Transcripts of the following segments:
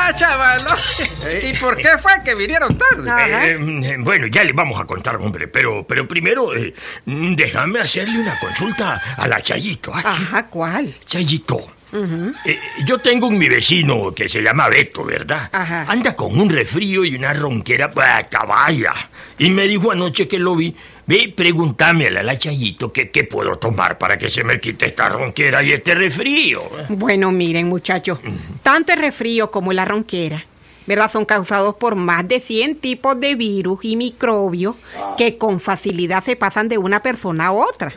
Hola, chavalo. ¿Y por qué fue que vinieron tarde? Bueno, ya les vamos a contar, hombre. Pero primero, déjame hacerle una consulta a la Chayito. Ajá, ¿cuál? Chayito. Yo tengo mi vecino que se llama Beto, ¿verdad? Ajá. Anda con un resfrío y una ronquera para caballa. Y me dijo anoche que lo vi. Ve, pregúntame a la Chayito qué puedo tomar para que se me quite esta ronquera y este resfrío. Bueno, miren, muchachos, tanto el resfrío como la ronquera, ¿verdad?, son causados por más de 100 tipos de virus y microbios que con facilidad se pasan de una persona a otra.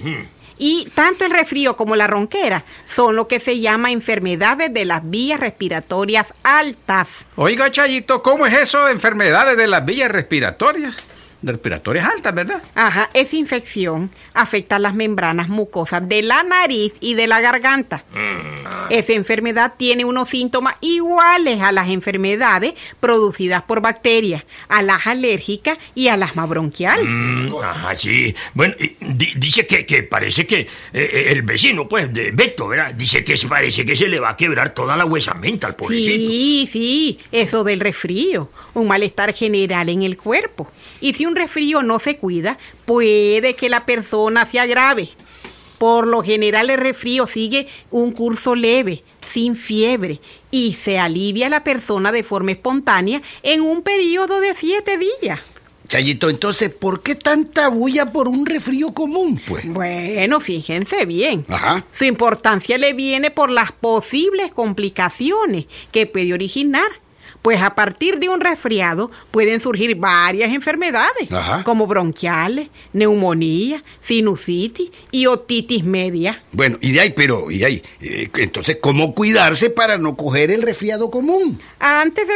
Y tanto el resfrío como la ronquera son lo que se llama enfermedades de las vías respiratorias altas. Oiga, Chayito, ¿cómo es eso de enfermedades de las vías respiratorias? Respiratorias altas, ¿verdad? Ajá, esa infección afecta las membranas mucosas de la nariz y de la garganta. Esa enfermedad tiene unos síntomas iguales a las enfermedades producidas por bacterias, a las alérgicas y al asma bronquial. Ajá, sí. Bueno, dice que parece que el vecino, pues, de Beto, ¿verdad? Dice que parece que se le va a quebrar toda la huesamenta al pobrecito. Sí, eso del resfrío, un malestar general en el cuerpo. Y si un resfrío no se cuida, puede que la persona se agrave. Por lo general el resfrío sigue un curso leve, sin fiebre, y se alivia a la persona de forma espontánea en un periodo de 7 días. Chayito, entonces, ¿por qué tanta bulla por un resfrío común, pues? Bueno, fíjense bien. Ajá. Su importancia le viene por las posibles complicaciones que puede originar. Pues a partir de un resfriado pueden surgir varias enfermedades, como bronquiales, neumonía, sinusitis y otitis media. Bueno, entonces, ¿cómo cuidarse para no coger el resfriado común? Antes de